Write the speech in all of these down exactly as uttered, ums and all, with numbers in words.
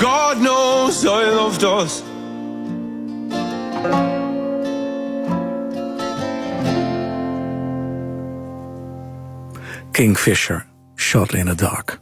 God knows I loved us. Kingfisher, Shot in the Dark.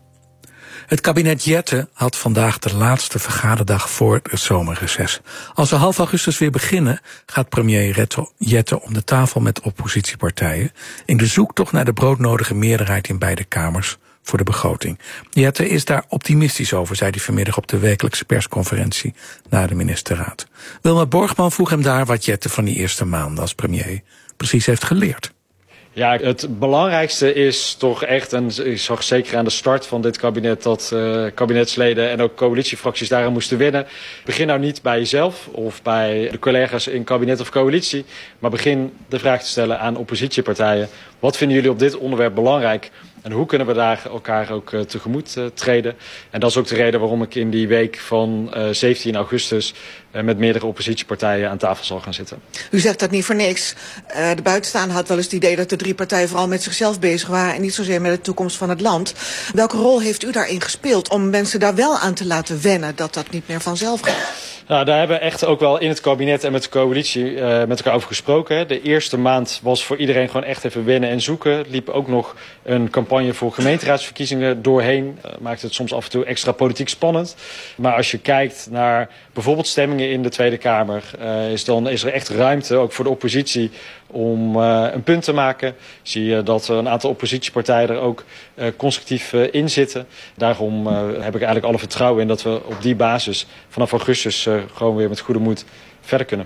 Het kabinet Jette had vandaag de laatste vergaderdag voor het zomerreces. Als we half augustus weer beginnen, gaat premier Jette om de tafel met oppositiepartijen in de zoektocht naar de broodnodige meerderheid in beide kamers voor de begroting. Jette is daar optimistisch over, zei hij vanmiddag op de wekelijkse persconferentie na de ministerraad. Wilma Borgman vroeg hem daar wat Jette van die eerste maanden als premier precies heeft geleerd. Ja, het belangrijkste is toch echt, en ik zag zeker aan de start van dit kabinet dat uh, kabinetsleden en ook coalitiefracties daaraan moesten winnen. Begin nou niet bij jezelf of bij de collega's in kabinet of coalitie, maar begin de vraag te stellen aan oppositiepartijen. Wat vinden jullie op dit onderwerp belangrijk? En hoe kunnen we daar elkaar ook uh, tegemoet uh, treden? En dat is ook de reden waarom ik in die week van uh, zeventien augustus uh, met meerdere oppositiepartijen aan tafel zal gaan zitten. U zegt dat niet voor niks. Uh, de buitenstaander had wel eens het idee dat de drie partijen vooral met zichzelf bezig waren en niet zozeer met de toekomst van het land. Welke rol heeft u daarin gespeeld om mensen daar wel aan te laten wennen dat dat niet meer vanzelf gaat? Nou, daar hebben we echt ook wel in het kabinet en met de coalitie uh, met elkaar over gesproken. Hè. De eerste maand was voor iedereen gewoon echt even wennen en zoeken. Er liep ook nog een campagne voor gemeenteraadsverkiezingen doorheen. Uh, maakte het soms af en toe extra politiek spannend. Maar als je kijkt naar bijvoorbeeld stemmingen in de Tweede Kamer, uh, is, dan, is er echt ruimte, ook voor de oppositie, om uh, een punt te maken. Zie je dat een aantal oppositiepartijen er ook uh, constructief uh, in zitten. Daarom uh, heb ik eigenlijk alle vertrouwen in dat we op die basis vanaf augustus uh, gewoon weer met goede moed verder kunnen.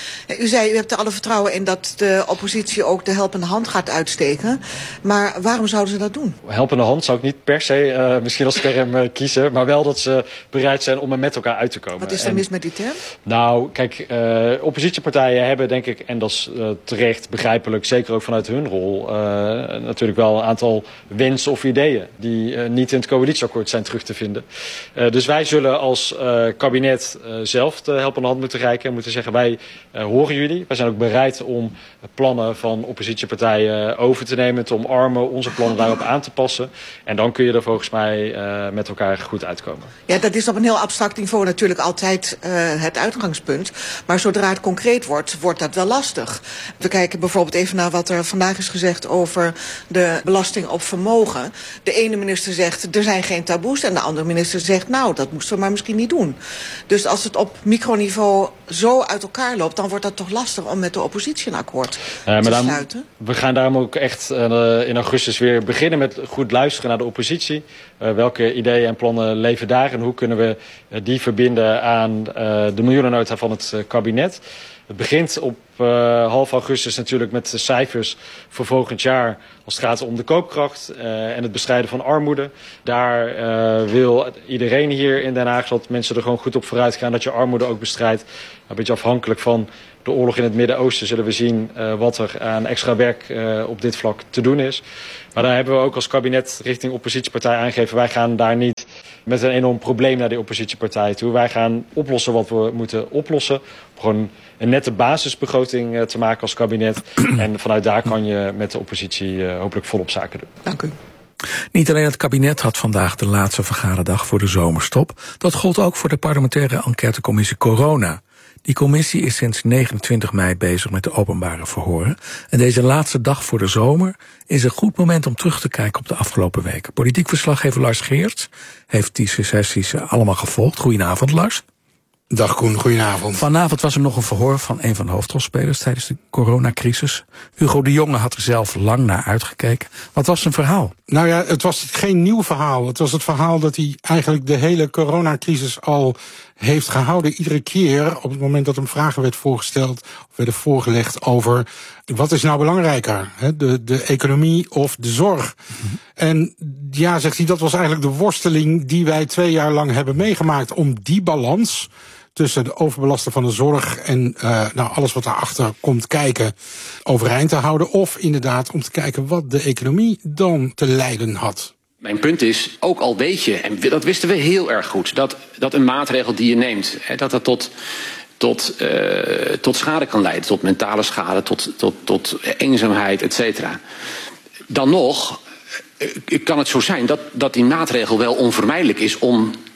U zei, u hebt er alle vertrouwen in dat de oppositie ook de helpende hand gaat uitsteken. Maar waarom zouden ze dat doen? Helpende hand zou ik niet per se uh, misschien als term uh, kiezen. Maar wel dat ze bereid zijn om er met elkaar uit te komen. Wat is er en, mis met die term? Nou, kijk, uh, oppositiepartijen hebben denk ik, en dat is uh, terecht begrijpelijk, zeker ook vanuit hun rol, uh, natuurlijk wel een aantal wensen of ideeën die uh, niet in het coalitieakkoord zijn terug te vinden. Uh, dus wij zullen als uh, kabinet uh, zelf de helpende hand moeten reiken en moeten zeggen, wij uh, horen jullie. Wij zijn ook bereid om plannen van oppositiepartijen over te nemen, te omarmen, onze plannen daarop aan te passen. En dan kun je er volgens mij uh, met elkaar goed uitkomen. Ja, dat is op een heel abstract niveau natuurlijk altijd uh, het uitgangspunt. Maar zodra het concreet wordt, wordt dat wel lastig. We kijken bijvoorbeeld even naar wat er vandaag is gezegd over de belasting op vermogen. De ene minister zegt, er zijn geen taboes. En de andere minister zegt, nou, dat moesten we maar misschien niet doen. Dus als het op microniveau zo uit elkaar loopt, dan wordt dat toch lastig om met de oppositie een akkoord ja, te sluiten? We gaan daarom ook echt uh, in augustus weer beginnen met goed luisteren naar de oppositie. Uh, welke ideeën en plannen leven daar en hoe kunnen we uh, die verbinden aan uh, de miljoenennota van het uh, kabinet. Het begint op uh, half augustus natuurlijk met de cijfers voor volgend jaar als het gaat om de koopkracht uh, en het bestrijden van armoede. Daar uh, wil iedereen hier in Den Haag dat mensen er gewoon goed op vooruit gaan, dat je armoede ook bestrijdt. Een beetje afhankelijk van de oorlog in het Midden-Oosten zullen we zien uh, wat er aan extra werk uh, op dit vlak te doen is. Maar daar hebben we ook als kabinet richting oppositiepartij aangegeven, wij gaan daar niet met een enorm probleem naar die oppositiepartij toe. Wij gaan oplossen wat we moeten oplossen. Om gewoon een nette basisbegroting uh, te maken als kabinet. En vanuit daar kan je met de oppositie uh, hopelijk volop zaken doen. Dank u. Niet alleen het kabinet had vandaag de laatste vergaderdag voor de zomerstop. Dat gold ook voor de parlementaire enquêtecommissie Corona. Die commissie is sinds negenentwintig mei bezig met de openbare verhoren. En deze laatste dag voor de zomer is een goed moment om terug te kijken op de afgelopen weken. Politiek verslaggever Lars Geerts heeft die sessies allemaal gevolgd. Goedenavond, Lars. Dag Koen, goedenavond. Vanavond was er nog een verhoor van een van de hoofdrolspelers tijdens de coronacrisis. Hugo de Jonge had er zelf lang naar uitgekeken. Wat was zijn verhaal? Nou ja, het was geen nieuw verhaal. Het was het verhaal dat hij eigenlijk de hele coronacrisis al heeft gehouden. Iedere keer op het moment dat hem vragen werd voorgesteld of werden voorgelegd over wat is nou belangrijker, hè? De, de economie of de zorg. Mm-hmm. En ja, zegt hij, dat was eigenlijk de worsteling die wij twee jaar lang hebben meegemaakt om die balans tussen de overbelasten van de zorg en uh, nou, alles wat daarachter komt kijken overeind te houden. Of inderdaad om te kijken wat de economie dan te lijden had. Mijn punt is, ook al weet je, en dat wisten we heel erg goed, dat, dat een maatregel die je neemt, hè, dat dat tot, tot, uh, tot schade kan leiden. Tot mentale schade, tot, tot, tot eenzaamheid, et cetera. Dan nog uh, kan het zo zijn dat, dat die maatregel wel onvermijdelijk is om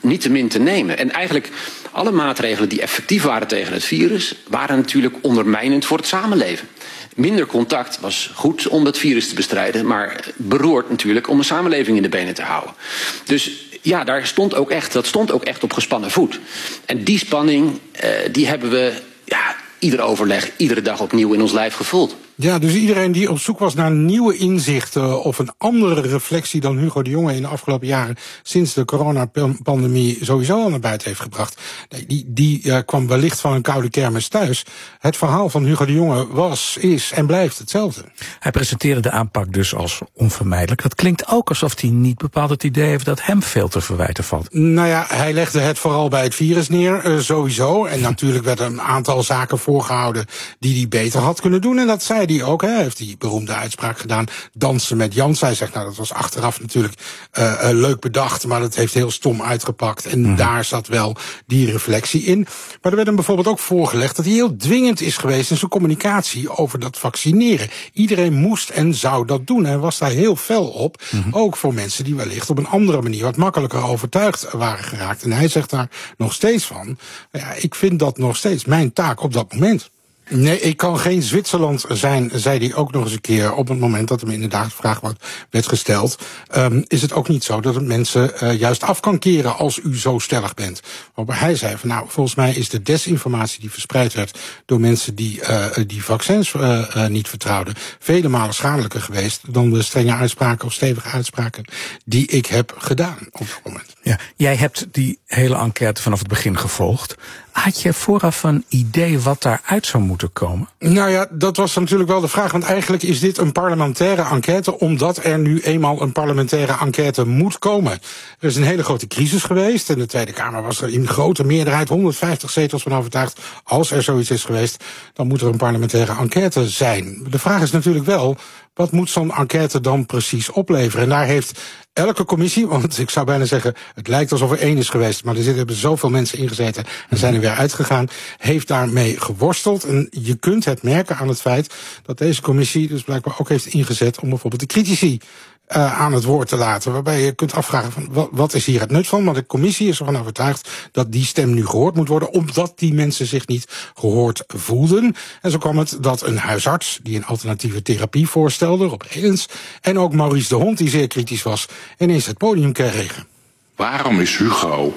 niettemin te nemen. En eigenlijk alle maatregelen die effectief waren tegen het virus waren natuurlijk ondermijnend voor het samenleven. Minder contact was goed om dat virus te bestrijden, maar beroerd natuurlijk om een samenleving in de benen te houden. Dus ja, daar stond ook echt, dat stond ook echt op gespannen voet. En die spanning, uh, die hebben we ja, ieder overleg, iedere dag opnieuw in ons lijf gevoeld. Ja, dus iedereen die op zoek was naar nieuwe inzichten of een andere reflectie dan Hugo de Jonge in de afgelopen jaren sinds de coronapandemie sowieso al naar buiten heeft gebracht, die, die uh, kwam wellicht van een koude kermis thuis. Het verhaal van Hugo de Jonge was, is en blijft hetzelfde. Hij presenteerde de aanpak dus als onvermijdelijk. Dat klinkt ook alsof hij niet bepaald het idee heeft dat hem veel te verwijten valt. Nou ja, hij legde het vooral bij het virus neer, uh, sowieso. En natuurlijk werden een aantal zaken voorgehouden die hij beter had kunnen doen. En dat zei die ook, hij heeft die beroemde uitspraak gedaan, dansen met Jans. Hij zegt, nou dat was achteraf natuurlijk uh, uh, leuk bedacht, maar dat heeft heel stom uitgepakt. En mm. daar zat wel die reflectie in. Maar er werd hem bijvoorbeeld ook voorgelegd dat hij heel dwingend is geweest in zijn communicatie over dat vaccineren. Iedereen moest en zou dat doen. Hij was daar heel fel op, mm-hmm. ook voor mensen die wellicht op een andere manier wat makkelijker overtuigd waren geraakt. En hij zegt daar nog steeds van, ja, ik vind dat nog steeds mijn taak op dat moment. Nee, ik kan geen Zwitserland zijn, zei hij ook nog eens een keer op het moment dat hem inderdaad de vraag werd gesteld. Um, is het ook niet zo dat het mensen uh, juist af kan keren als u zo stellig bent? Waarbij hij zei van, nou, volgens mij is de desinformatie die verspreid werd door mensen die uh, die vaccins uh, uh, niet vertrouwden, vele malen schadelijker geweest dan de strenge uitspraken of stevige uitspraken die ik heb gedaan op dat moment. Ja, jij hebt die hele enquête vanaf het begin gevolgd. Had je vooraf een idee wat daaruit zou moeten komen? Nou ja, dat was natuurlijk wel de vraag. Want eigenlijk is dit een parlementaire enquête, omdat er nu eenmaal een parlementaire enquête moet komen. Er is een hele grote crisis geweest. En de Tweede Kamer was er in grote meerderheid, honderdvijftig zetels van overtuigd. Als er zoiets is geweest, dan moet er een parlementaire enquête zijn. De vraag is natuurlijk wel, wat moet zo'n enquête dan precies opleveren? En daar heeft elke commissie, want ik zou bijna zeggen, het lijkt alsof er één is geweest, maar er zitten hebben zoveel mensen ingezeten en zijn er weer uitgegaan, heeft daarmee geworsteld. En je kunt het merken aan het feit dat deze commissie dus blijkbaar ook heeft ingezet om bijvoorbeeld de critici Uh, aan het woord te laten, waarbij je kunt afvragen van wat, wat is hier het nut van? Want de commissie is ervan overtuigd dat die stem nu gehoord moet worden, omdat die mensen zich niet gehoord voelden. En zo kwam het dat een huisarts die een alternatieve therapie voorstelde, Rob Elens, en ook Maurice de Hond, die zeer kritisch was, ineens het podium kregen. Waarom is Hugo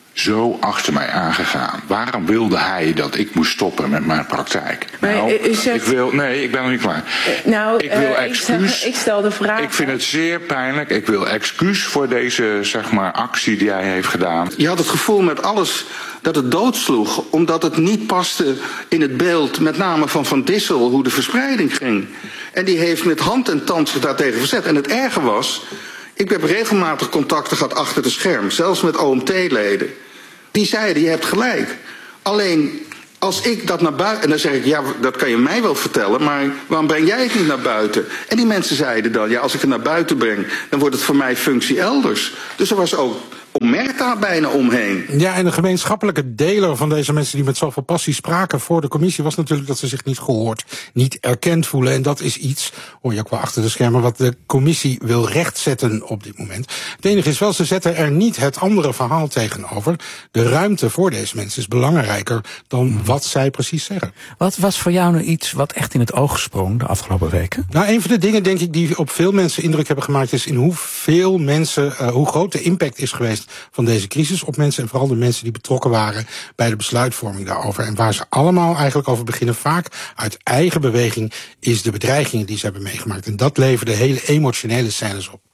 zo achter mij aangegaan? Waarom wilde hij dat ik moest stoppen met mijn praktijk? Maar nou, u zegt... ik wil, nee, ik ben nog niet klaar. Uh, nou, ik wil uh, excuus. Ik stel, ik stel de vraag. Ik vind het zeer pijnlijk. Ik wil excuus voor deze, zeg maar, actie die hij heeft gedaan. Je had het gevoel met alles dat het doodsloeg, omdat het niet paste in het beeld, met name van Van Dissel, hoe de verspreiding ging. En die heeft met hand en tand zich daartegen verzet. En het erge was, ik heb regelmatig contacten gehad achter de scherm, zelfs met O M T-leden. Die zeiden, je hebt gelijk. Alleen, als ik dat naar buiten... En dan zeg ik, ja, dat kan je mij wel vertellen, maar waarom breng jij het niet naar buiten? En die mensen zeiden dan, ja, als ik het naar buiten breng, dan wordt het voor mij functie elders. Dus er was ook omerta bijna omheen. Ja, en de gemeenschappelijke deler van deze mensen die met zoveel passie spraken voor de commissie was natuurlijk dat ze zich niet gehoord, niet erkend voelen. En dat is iets, hoor je ook wel achter de schermen, wat de commissie wil rechtzetten op dit moment. Het enige is wel, ze zetten er niet het andere verhaal tegenover. De ruimte voor deze mensen is belangrijker dan mm. wat zij precies zeggen. Wat was voor jou nou iets wat echt in het oog sprong de afgelopen weken? Nou, een van de dingen, denk ik, die op veel mensen indruk hebben gemaakt, is in hoeveel mensen, uh, hoe groot de impact is geweest van deze crisis op mensen en vooral de mensen die betrokken waren bij de besluitvorming daarover. En waar ze allemaal eigenlijk over beginnen, vaak uit eigen beweging, is de bedreigingen die ze hebben meegemaakt. En dat leverde hele emotionele scènes op.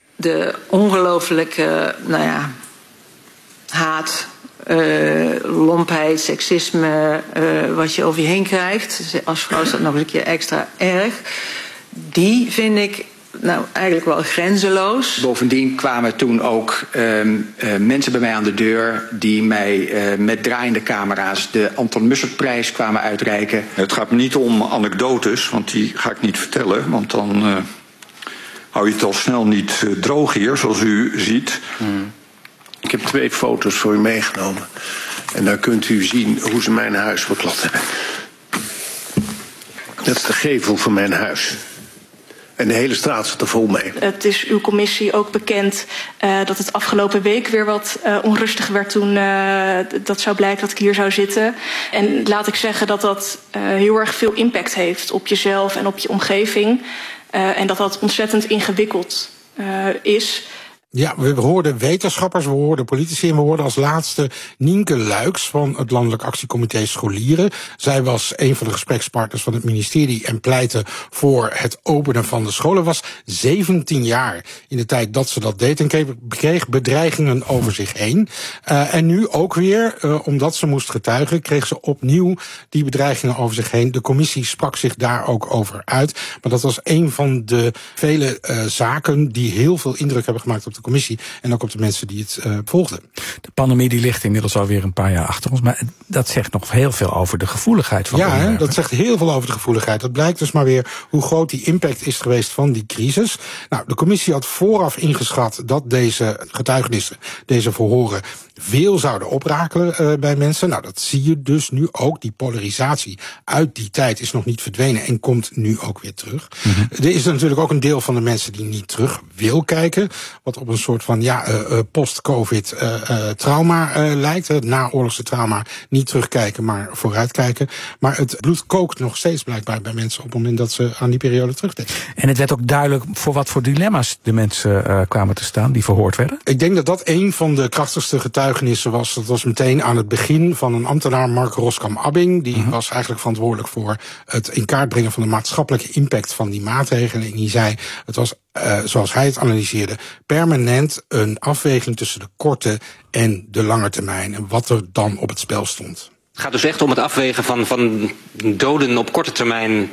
De ongelooflijke, nou ja, haat, uh, lompheid, seksisme, uh, wat je over je heen krijgt. Als vrouw is dat nog eens een keer extra erg. Die vind ik nou eigenlijk wel grenzeloos. Bovendien kwamen toen ook uh, uh, mensen bij mij aan de deur die mij uh, met draaiende camera's de Anton Mussertprijs kwamen uitreiken. Het gaat niet om anekdotes, want die ga ik niet vertellen, want dan uh, hou je het al snel niet uh, droog hier, zoals u ziet. Hmm. Ik heb twee foto's voor u meegenomen. En daar kunt u zien hoe ze mijn huis beklad hebben. Dat is de gevel van mijn huis. En de hele straat zit er vol mee. Het is uw commissie ook bekend uh, dat het afgelopen week weer wat uh, onrustig werd toen uh, dat zou blijken dat ik hier zou zitten. En laat ik zeggen dat dat uh, heel erg veel impact heeft op jezelf en op je omgeving. Uh, en dat dat ontzettend ingewikkeld uh, is. Ja, we hoorden wetenschappers, we hoorden politici en we hoorden als laatste Nienke Luiks van het Landelijk Actiecomité Scholieren. Zij was een van de gesprekspartners van het ministerie en pleitte voor het openen van de scholen. Was zeventien jaar in de tijd dat ze dat deed en kreeg bedreigingen over zich heen. Uh, en nu ook weer, uh, omdat ze moest getuigen, kreeg ze opnieuw die bedreigingen over zich heen. De commissie sprak zich daar ook over uit. Maar dat was een van de vele uh, zaken die heel veel indruk hebben gemaakt op de commissie en ook op de mensen die het uh, volgden. De pandemie die ligt inmiddels alweer een paar jaar achter ons, maar dat zegt nog heel veel over de gevoeligheid van Ja, hè, dat zegt heel veel over de gevoeligheid. Dat blijkt dus maar weer hoe groot die impact is geweest van die crisis. Nou, de commissie had vooraf ingeschat dat deze getuigenissen, deze verhoren, veel zouden oprakelen uh, bij mensen. Nou, dat zie je dus nu ook. Die polarisatie uit die tijd is nog niet verdwenen en komt nu ook weer terug. Mm-hmm. Er is natuurlijk ook een deel van de mensen die niet terug wil kijken, wat op een soort van ja, uh, uh, post-covid uh, uh, trauma uh, lijkt. Het naoorlogse trauma, niet terugkijken, maar vooruitkijken. Maar het bloed kookt nog steeds blijkbaar bij mensen op het moment dat ze aan die periode terugdenken. En het werd ook duidelijk voor wat voor dilemma's de mensen uh, kwamen te staan die verhoord werden? Ik denk dat dat een van de krachtigste getuigenissen was. Dat was meteen aan het begin van een ambtenaar, Mark Roskam-Abbing. Die uh-huh. was eigenlijk verantwoordelijk voor het in kaart brengen van de maatschappelijke impact van die maatregelen. En die zei, het was, uh, zoals hij het analyseerde, permanent een afweging tussen de korte en de lange termijn. En wat er dan op het spel stond. Het gaat dus echt om het afwegen van, van doden op korte termijn,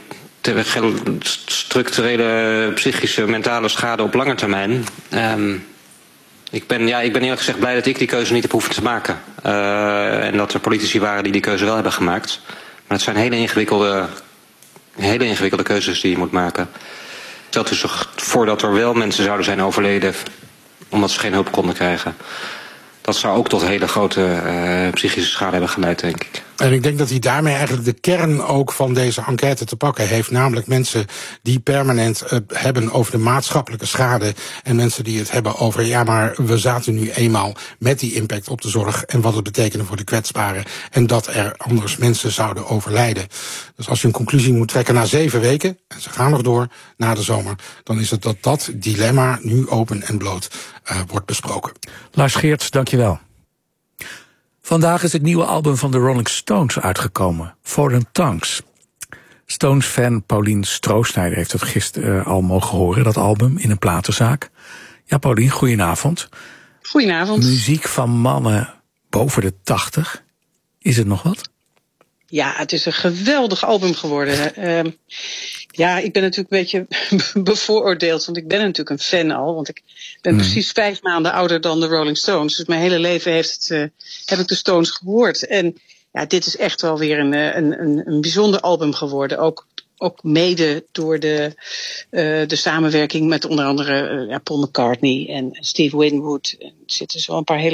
structurele, psychische, mentale schade op lange termijn. Um, ik ben, ja, ik ben eerlijk gezegd blij dat ik die keuze niet heb hoeven te maken. Uh, en dat er politici waren die die keuze wel hebben gemaakt. Maar het zijn hele ingewikkelde, hele ingewikkelde keuzes die je moet maken. Stel dus voordat er wel mensen zouden zijn overleden omdat ze geen hulp konden krijgen. Dat zou ook tot hele grote uh, psychische schade hebben geleid, denk ik. En ik denk dat hij daarmee eigenlijk de kern ook van deze enquête te pakken heeft. Namelijk mensen die permanent uh, hebben over de maatschappelijke schade. En mensen die het hebben over, ja maar we zaten nu eenmaal met die impact op de zorg. En wat het betekende voor de kwetsbaren. En dat er anders mensen zouden overlijden. Dus als je een conclusie moet trekken na zeven weken, en ze gaan nog door na de zomer, dan is het dat dat dilemma nu open en bloot uh, wordt besproken. Lars Geerts, dankjewel. Vandaag is het nieuwe album van de Rolling Stones uitgekomen, Foreign Tongues. Stones-fan Paulien Stroosnijder heeft het gisteren uh, al mogen horen, dat album, in een platenzaak. Ja, Paulien, goedenavond. Goedenavond. Muziek van mannen boven de tachtig. Is het nog wat? Ja, het is een geweldig album geworden. Uh, ja, ik ben natuurlijk een beetje bevooroordeeld, want ik ben natuurlijk een fan al. Want ik ben hmm. precies vijf maanden ouder dan de Rolling Stones. Dus mijn hele leven heeft het, uh, heb ik de Stones gehoord. En ja, dit is echt wel weer een, een, een, een bijzonder album geworden. Ook, ook mede door de, uh, de samenwerking met onder andere uh, ja, Paul McCartney en Steve Winwood. Er zitten zo een paar hele